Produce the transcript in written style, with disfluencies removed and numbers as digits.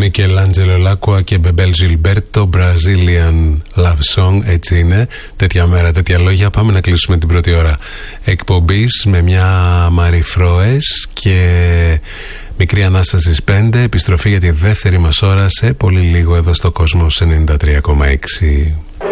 Μικελάντζελο Λάκουα και Μπεμπέλ Ζιλμπέρτο, Brazilian Love Song, έτσι είναι. Τέτοια μέρα, τέτοια λόγια. Πάμε να κλείσουμε την πρώτη ώρα εκπομπής με μια Μαρή Φρόες και μικρή ανάσταση στις 5. Επιστροφή για τη δεύτερη μας ώρα σε πολύ λίγο εδώ στο Κόσμος 93,6.